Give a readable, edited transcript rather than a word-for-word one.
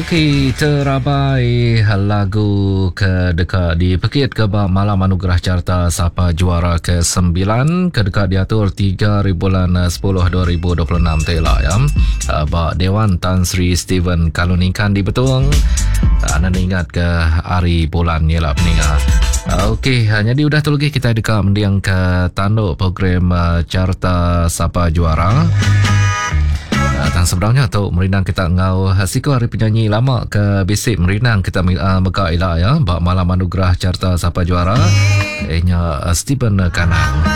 Okey, terabai lagu kedekat di Pekit Kebab Malam Anugerah Carta Siapa Juara ke-9 kedekat diatur 3 bulan 10 2026 tela ya. Bak Dewan Tan Sri Steven Kalunikan di Betung. Anda ingat ke hari bulan ialah peningat. Okey, jadi udah tu lagi kita dekat mendiang ke tanduk program Carta Siapa Juara. Dan sebenarnya tu merinang kita ngau hasiko hari penyanyi lama ke basic merinang kita mega ila ya bak Malam Anugerah Carta Siapa Juara Stephen Kanang.